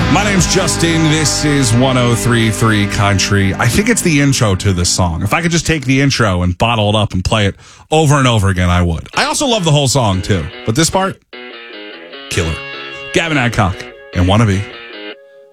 My name's Justin. This is 103.3 Country. I think it's the intro to this song. If I could just take the intro and bottle it up and play it over and over again, I would. I also love the whole song, too. But this part, killer. Gavin Adcock and Wannabe.